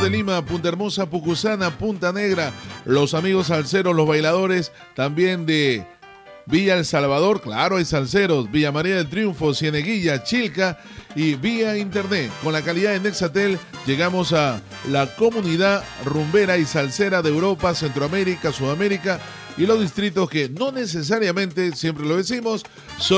de Lima, Punta Hermosa, Pucusana, Punta Negra, los amigos salseros, los bailadores, también de Villa El Salvador, claro, hay salseros, Villa María del Triunfo, Cieneguilla, Chilca y vía internet. Con la calidad de Nexatel llegamos a la comunidad rumbera y salsera de Europa, Centroamérica, Sudamérica y los distritos que no necesariamente, siempre lo decimos, son